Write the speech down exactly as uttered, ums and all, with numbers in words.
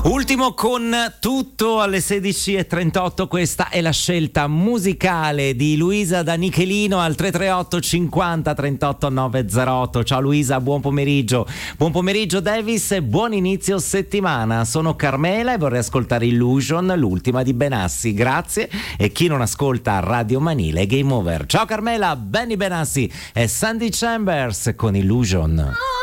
Ultimo con tutto alle sedici e trentotto. Questa è la scelta musicale di Luisa da Nichelino al tre tre otto cinquanta trentotto novecentotto. Ciao Luisa, buon pomeriggio. Buon pomeriggio Davis e buon inizio settimana. Sono Carmela e vorrei ascoltare Illusion, l'ultima di Benassi. Grazie. E chi non ascolta Radio Manile Game Over. Ciao Carmela, Benny Benassi e Sandy Chambers con Illusion.